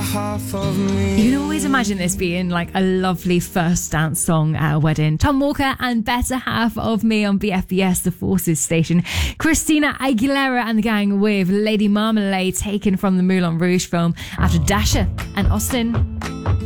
half of me. You can always imagine this being like a lovely first dance song at a wedding. Tom Walker and Better Half of Me on BFBS, the Forces station. Christina Aguilera and the gang with Lady Marmalade, taken from the Moulin Rouge film after Dasha and Austin.